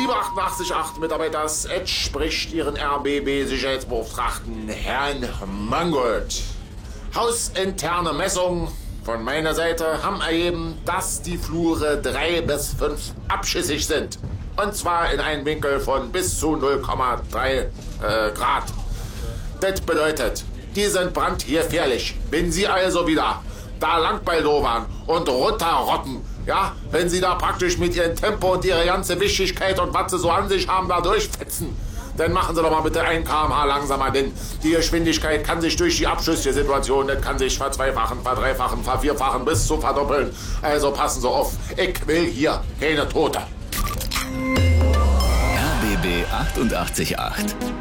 Liebe 88.8 Mitarbeiter, Edge spricht Ihren RBB-Sicherheitsbeauftragten Herrn Mangold. Hausinterne Messungen von meiner Seite haben ergeben, dass die Flure 3 bis 5 abschüssig sind. Und zwar in einem Winkel von bis zu 0,3 Grad. Das bedeutet, die sind brandgefährlich. Wenn Sie also wieder da langbaldowern und runterrotten, ja, wenn Sie da praktisch mit Ihrem Tempo und Ihrer ganzen Wichtigkeit und was Sie so an sich haben, da durchfetzen, dann machen Sie doch mal bitte 1 km/h langsamer, denn die Geschwindigkeit kann sich durch die Abschusssituation, das kann sich verzweifachen, verdreifachen, vervierfachen bis zu verdoppeln. Also passen Sie auf, ich will hier keine Tote. RBB 88.8